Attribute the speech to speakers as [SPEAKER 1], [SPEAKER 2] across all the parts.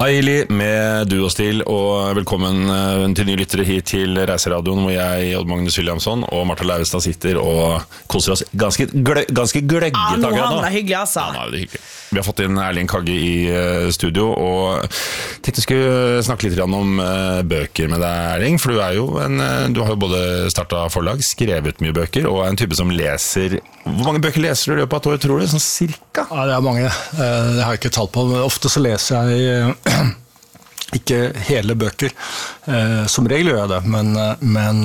[SPEAKER 1] Aili med Du og Stil, og velkommen til nye lyttere hit til Reiseradioen, hvor jeg, Odd Magnus Williamson og Martha Leivestad sitter og koser oss ganske gløgget akkurat nå.
[SPEAKER 2] Nå har det hyggelig, altså.
[SPEAKER 1] Ja, nå er det hyggelig. Vi har fått inn Erling Kagge i studio, og tenkte jeg skulle snakke litt om bøker med deg, Erling, for du har jo både startet forlag, skrevet mye bøker, og er en type som leser. Hvor mange bøker leser du i løpet av et år, tror du? Sånn cirka?
[SPEAKER 3] Ja, det er mange. Det har jeg ikke talt på, men ofte så leser jeg ikke hele bøker. Som regel gjør jeg det, men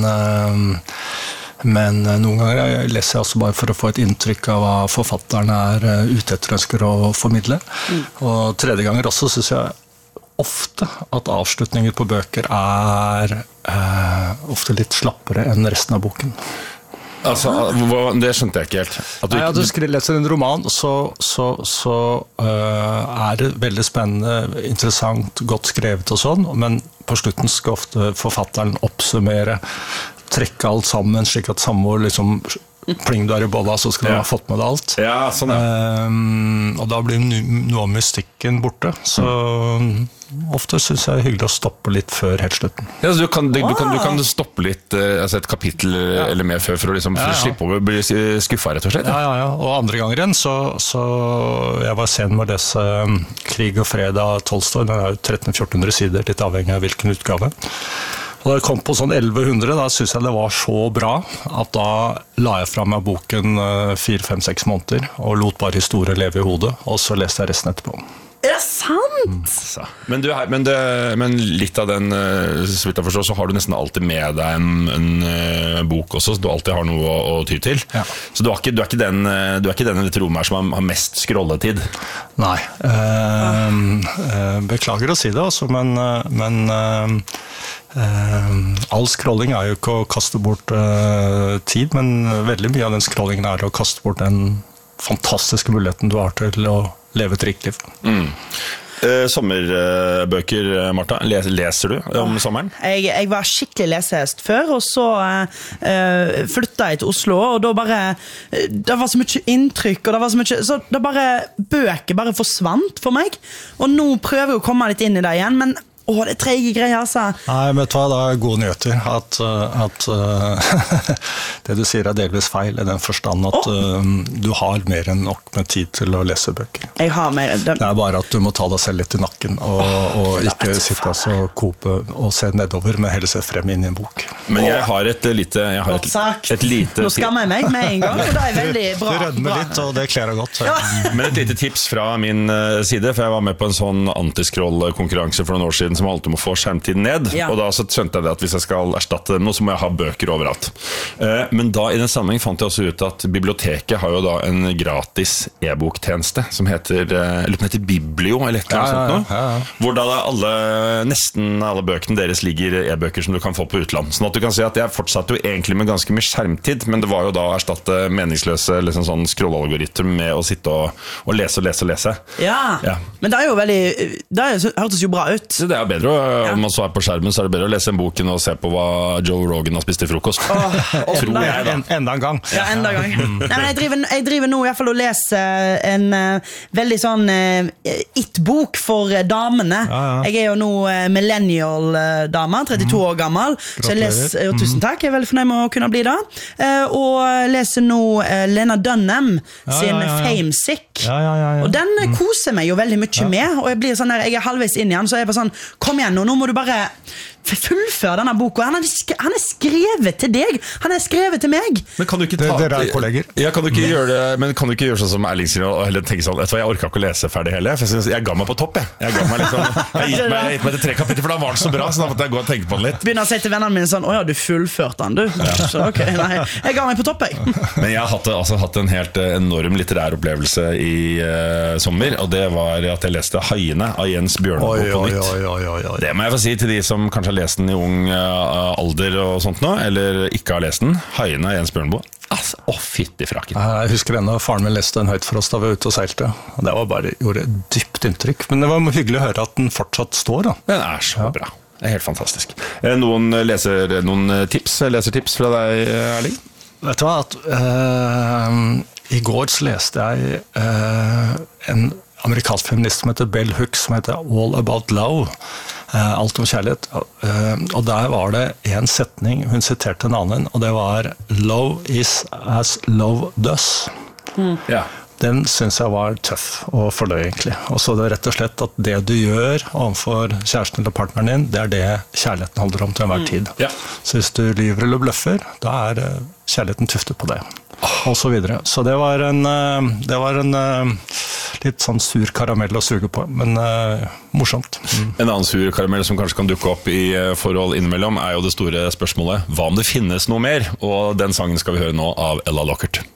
[SPEAKER 3] noen ganger leser jeg også bare for å få et inntrykk av hva forfatteren er ute etter ønsker å formidle. Og tredje ganger også synes jeg ofte at avslutninger på bøker er ofte litt slappere enn resten av boken.
[SPEAKER 1] Altså, det skjønte jeg ikke helt.
[SPEAKER 3] At du leser en roman, så er det veldig spennende, interessant, godt skrevet og sånn, men på slutten skal ofte forfatteren oppsummere, trekke alt sammen, slik at samme liksom pling du i bolla, så skal du ha fått med deg alt.
[SPEAKER 1] Ja, sånn
[SPEAKER 3] og da blir noe av mystikken borte, så ofte synes jeg det er hyggelig å stoppe litt før helt slutten.
[SPEAKER 1] Ja, så du kan stoppe litt, altså et kapittel eller mer før, for å slippe å bli skuffet, rett og slett.
[SPEAKER 3] Ja, og andre ganger igjen, så jeg var sen med å lese Krig og fred av Tolstoy, den er jo 1300-1400 sider, litt avhengig av hvilken utgave. Og da jeg kom på sånn 1100, da synes jeg det var så bra at da la jeg frem av boken 4-5-6 måneder og lot bare historien leve i hodet, og så leste jeg resten etterpå.
[SPEAKER 2] Er det sant?
[SPEAKER 1] Men litt av den, så vidt jeg forstår, så har du nesten alltid med deg en bok også, så du alltid har noe å ty til. Ja. Så du er ikke den i dette rommet her som har mest scrolletid?
[SPEAKER 3] Nei, beklager å si det også, men all scrolling er jo ikke å kaste bort tid, men veldig mye av den scrollingen er å kaste bort den fantastiske muligheten du har til å leve et rikt liv.
[SPEAKER 1] Sommerbøker, Martha, leser du om sommeren?
[SPEAKER 2] Jeg var skikkelig lesehest før, og så flyttet jeg til Oslo, og da bare det var så mye inntrykk, og det var så mye, så det bøker bare forsvant for meg, og nå prøver jeg å komme litt inn i det igjen, men det er trege greier, altså.
[SPEAKER 3] Nei, men det er gode nyheter at det du sier er delvis feil i den forstand at du har mer enn nok med tid til å lese bøker.
[SPEAKER 2] Jeg har mer enn det.
[SPEAKER 3] Det er bare at du må ta deg selv litt i nakken og ikke sitte og kope og se nedover, men heller se frem inn i en bok.
[SPEAKER 1] Men jeg har et lite
[SPEAKER 2] Nå skammer jeg meg med en gang, og det er veldig bra.
[SPEAKER 3] Du rødmer litt, og det kler deg godt.
[SPEAKER 2] Ja.
[SPEAKER 1] Men et lite tips fra min side, for jeg var med på en sånn antiskroll-konkurranse for noen år siden, som alltid må få skjermtiden ned, og da så skjønte jeg det at hvis jeg skal erstatte noe, så må jeg ha bøker overalt. Men da i den sammenheng fant jeg også ut at biblioteket har jo da en gratis e-boktjeneste som heter Biblio, eller et eller annet sånt nå, hvor da nesten alle bøkene deres ligger e-bøker som du kan få på utland. Sånn at du kan si at jeg fortsatte jo egentlig med ganske mye skjermtid, men det var jo da å erstatte meningsløse liksom sånn scroll-algoritmer med å sitte og lese.
[SPEAKER 2] Ja, men det er jo veldig, det hørtes jo bra ut.
[SPEAKER 1] Det er jo bedre, om man så er på skjermen, så er det bedre å lese en boken og se på hva Joe Rogan har spist til frokost. Tror jeg da.
[SPEAKER 3] Enda en gang.
[SPEAKER 2] Ja, enda en gang. Nei, men jeg driver nå i hvert fall å lese en veldig sånn it-bok for damene. Jeg er jo nå millennial-dame, 32 år gammel, så jeg leser, tusen takk, jeg er veldig fornøyd med å kunne bli da, og leser nå Lena Dunham sin Famesick, og den koser meg jo veldig mye med, og jeg blir sånn der, jeg er halvveis inn i den, så jeg er bare sånn, kom igjen nå må du bare fullføre denne boka. Han er skrevet til deg. Han er skrevet til meg.
[SPEAKER 1] Men kan du ikke
[SPEAKER 3] dere er kolleger?
[SPEAKER 1] Ja, kan du ikke gjøre det, men kan du ikke gjøre sånn som Erling sier og heller tenke sånn, jeg orker ikke å lese ferdig hele, for jeg ga meg på topp, jeg ga meg liksom, jeg gitt meg til 3 kapitler, for da var den så bra, så da måtte jeg gå og tenke på den litt.
[SPEAKER 2] Begynner å si til vennene mine sånn, du fullførte den, du. Så ok, nei, jeg ga meg på topp, jeg.
[SPEAKER 1] Men jeg har hatt en helt enorm litterær opplevelse i sommer, og det var at jeg leste Haiene av Jens Bjørneboe på nytt. Det må jeg få si til de som kanskje har lest den i ung alder og sånt nå, eller ikke har lest den. Haiene av Jens Bjørneboe. Altså, fytti frakken.
[SPEAKER 3] Jeg husker ennå, faren min leste den høyt for oss da vi var ute og seilte, og det var gjorde et dypt inntrykk, men det var hyggelig å høre at den fortsatt står da.
[SPEAKER 1] Den er så bra. Det er helt fantastisk. Noen lesertips fra deg, Erling?
[SPEAKER 3] Vet du hva, at i går så leste jeg en amerikansk feminist som heter Bell Hooks, som heter All About Love. Alt om kjærlighet. Og der var det en setning, hun siterte en annen, og det var Love is as love does.
[SPEAKER 1] Ja.
[SPEAKER 3] Den synes jeg var tøff og fordøy egentlig. Og så det rett og slett at det du gjør overfor kjæresten eller partneren din, det det kjærligheten holder om til enhver tid.
[SPEAKER 1] Ja.
[SPEAKER 3] Så hvis du lyver eller bløffer, da kjærligheten tuftet på det. Og så videre. Så det var en litt sånn sur karamell å suge på, men morsomt.
[SPEAKER 1] En annen sur karamell som kanskje kan dukke opp i forhold innimellom, jo det store spørsmålet, hva om det finnes noe mer? Og den sangen skal vi høre nå av Ella Lockert.